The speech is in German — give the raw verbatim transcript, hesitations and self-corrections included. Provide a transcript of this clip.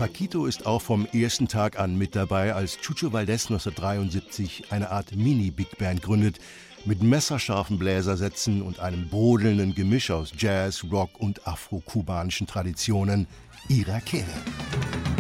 Paquito ist auch vom ersten Tag an mit dabei, als Chucho Valdés neunzehnhundertdreiundsiebzig eine Art Mini-Big Band gründet, mit messerscharfen Bläsersätzen und einem brodelnden Gemisch aus Jazz, Rock und afro-kubanischen Traditionen, Irakere.